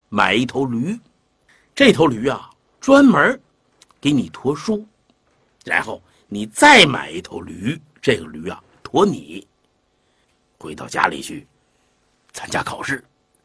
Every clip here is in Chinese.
买一头驴，这头驴啊专门给你驮书，然后你再买一头驴，这个驴啊驮你回到家里去参加考试。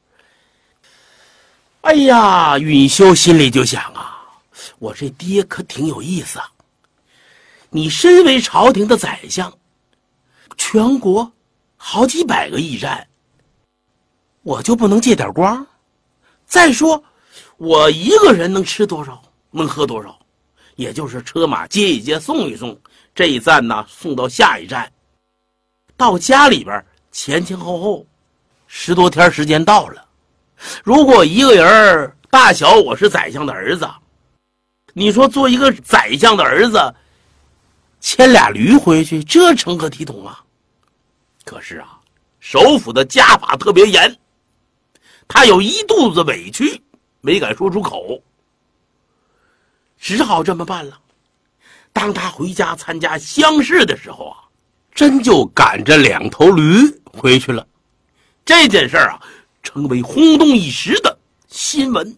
哎呀，允修心里就想啊，我这爹可挺有意思啊，你身为朝廷的宰相，全国好几百个驿站，我就不能借点光？再说我一个人能吃多少，能喝多少，也就是车马接一接，送一送，这一站呢送到下一站，到家里边前前后后10多天时间到了。如果一个人大小我是宰相的儿子，你说做一个宰相的儿子牵俩驴回去，这成何体统啊？可是啊，首府的家法特别严，他有一肚子委屈没敢说出口，只好这么办了。当他回家参加乡试的时候啊，真就赶着2头驴回去了。这件事啊成为轰动一时的新闻。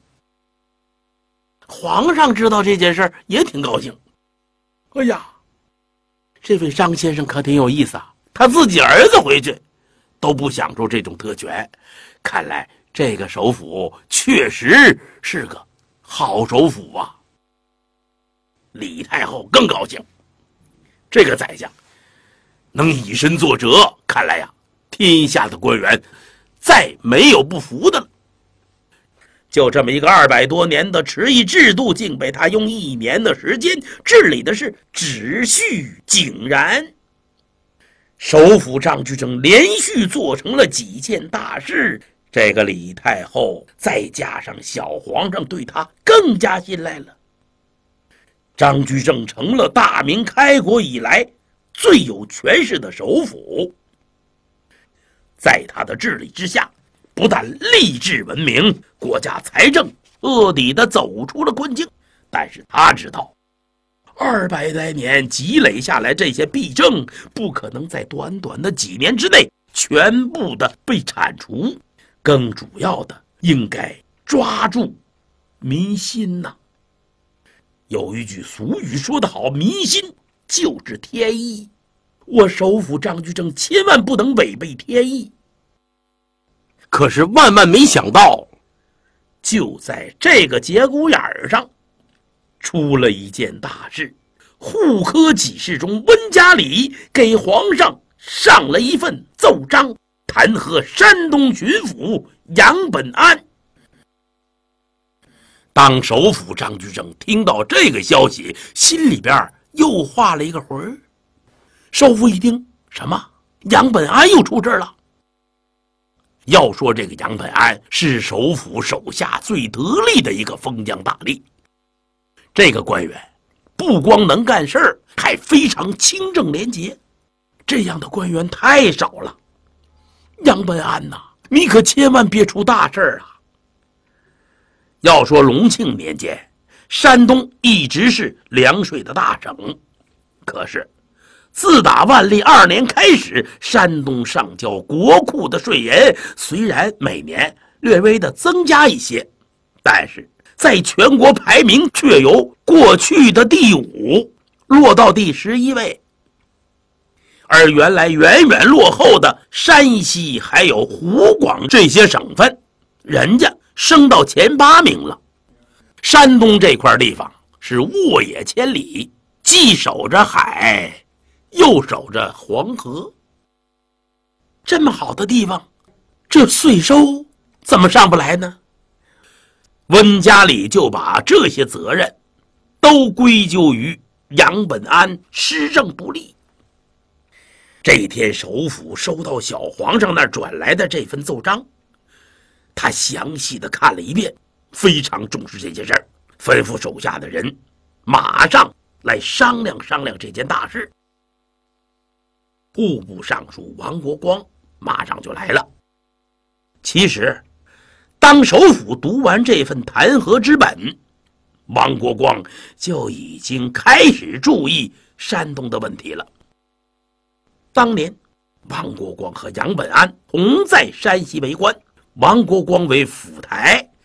皇上知道这件事也挺高兴。哎呀，这位张先生可挺有意思啊，他自己儿子回去都不享受这种特权，看来这个首辅确实是个好首辅啊。李太后更高兴，这个宰相能以身作则，看来呀，天下的官员再没有不服的了。就这么一个200多年的池邑制度，竟被他用1年的时间治理的是秩序井然。首辅张居正连续做成了几件大事，这个李太后再加上小皇上对他更加信赖了。张居正成了大明开国以来最有权势的首辅，在他的治理之下，不但吏治文明，国家财政彻底的走出了困境。但是他知道200来年积累下来这些弊政不可能在短短的几年之内全部的被铲除，更主要的应该抓住民心呐。有一句俗语说得好，民心就是天意。我首辅张居正千万不能违背天意。可是万万没想到，就在这个节骨眼上出了一件大事。户科给事中温家里给皇上上了一份奏章，弹劾山东巡抚杨本安。当首辅张居正听到这个消息，心里边又画了一个魂。首辅一听，什么？杨本安又出事了？要说这个杨本安是首辅手下最得力的一个封疆大吏，这个官员不光能干事儿，还非常清正廉洁，这样的官员太少了。杨本安呐，你可千万别出大事儿啊！要说隆庆年间，山东一直是粮税的大省，可是自打万历2年开始，山东上交国库的税银虽然每年略微的增加一些，但是在全国排名却由过去的第5落到第11位，而原来远远落后的山西还有湖广这些省份，人家升到前8名了。山东这块地方是沃野千里，既守着海又守着黄河，这么好的地方，这税收怎么上不来呢？温家里就把这些责任都归咎于杨本安施政不力。这一天，首辅收到小皇上那儿转来的这份奏章，他详细的看了一遍，非常重视这件事儿，吩咐手下的人马上来商量商量这件大事。户部尚书王国光马上就来了。其实当首辅读完这份弹劾之本，王国光就已经开始注意山东的问题了。当年王国光和杨本安同在山西为官，王国光为府台，